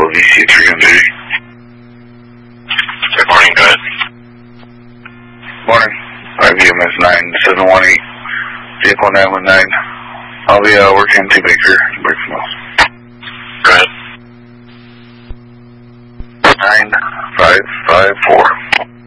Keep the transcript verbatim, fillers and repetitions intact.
V C three on duty. Good morning, go ahead. Morning. I V M S nine seven one eight, vehicle nine one nine. I'll be uh, working to Baker, Breakfast Mills. Go ahead. nine five five four.